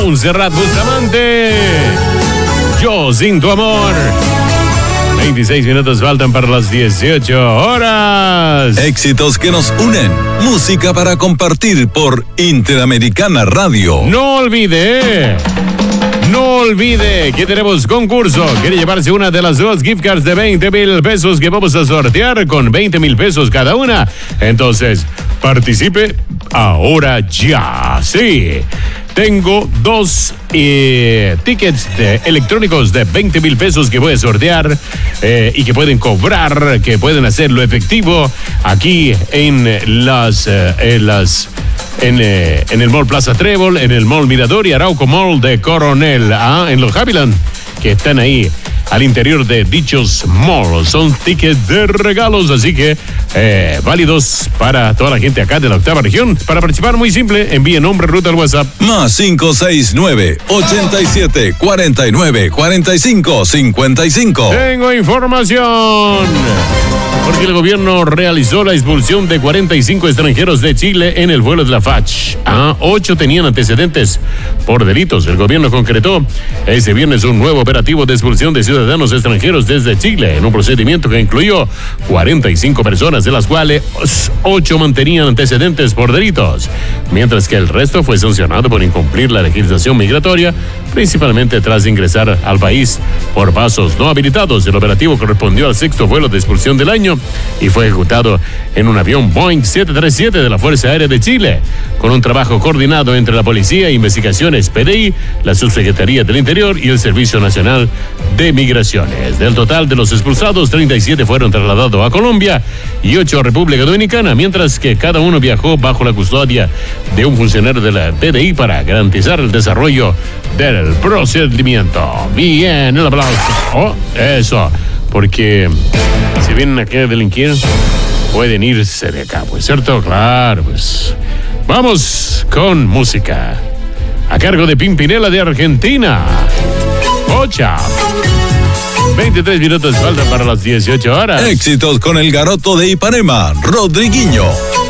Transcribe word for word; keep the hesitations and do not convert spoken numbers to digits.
Montserrat Bustamante. Yo sin tu amor. veintiséis minutos faltan para las dieciocho horas. Éxitos que nos unen. Música para compartir por Interamericana Radio. No olvide, no olvide que tenemos concurso. Quiere llevarse una de las dos gift cards de veinte mil pesos que vamos a sortear con veinte mil pesos cada una. Entonces, participe ahora ya. Sí. Tengo dos eh, tickets de, electrónicos de veinte mil pesos que voy a sortear eh, y que pueden cobrar, que pueden hacerlo efectivo aquí en las, eh, en las en, eh, en el Mall Plaza Trébol, en el Mall Mirador y Arauco Mall de Coronel, ah, en los Happyland, que están ahí al interior de dichos malls. Son tickets de regalos, así que eh, válidos para toda la gente acá de la octava región. Para participar, muy simple, envíe nombre, ruta al WhatsApp. Más cinco seis nueve, ochenta y siete, cuarenta y nueve, cuarenta y cinco, cincuenta y cinco. Tengo información. Porque el gobierno realizó la expulsión de cuarenta y cinco extranjeros de Chile en el vuelo de la F A C H. Ah, ocho tenían antecedentes por delitos. El gobierno concretó este viernes un nuevo operativo de expulsión de ciudadanos extranjeros desde Chile en un procedimiento que incluyó cuarenta y cinco personas, de las cuales ocho mantenían antecedentes por delitos, mientras que el resto fue sancionado por incumplir la legislación migratoria, principalmente tras ingresar al país por pasos no habilitados. El operativo correspondió al sexto vuelo de expulsión del año y fue ejecutado en un avión Boeing siete treinta y siete de la Fuerza Aérea de Chile, con un trabajo coordinado entre la Policía, Investigaciones, P D I, la Subsecretaría del Interior y el Servicio Nacional de Migraciones. Del total de los expulsados, treinta y siete fueron trasladados a Colombia y ocho a República Dominicana, mientras que cada uno viajó bajo la custodia de un funcionario de la P D I para garantizar el desarrollo del procedimiento. Bien, el aplauso. Oh, eso, porque si vienen aquí a delinquir, pueden irse de acá, pues, ¿cierto? Claro, pues. Vamos con música. A cargo de Pimpinela de Argentina. Ocha. veintitrés minutos faltan para las dieciocho horas. Éxitos con el garoto de Ipanema, Rodriguinho.